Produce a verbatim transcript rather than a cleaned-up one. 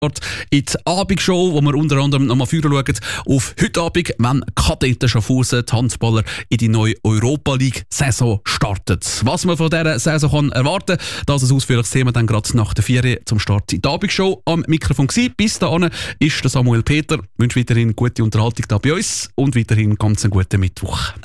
in die Abendshow, wo wir unter anderem nochmal führen schauen auf heute Abend, wenn Kadetten Schaffhausen, die Handballer, in die neue Europa League-Saison startet. Was man von dieser Saison kann erwarten kann, das ist ein ausführliches Thema dann gerade nach der Ferien zum Start in die Abendshow. Am Mikrofon gewesen. Bis dahin ist der Samuel Peter. Ich wünsche weiterhin gute Unterhaltung da bei uns und weiterhin ganz einen guten Mittwoch.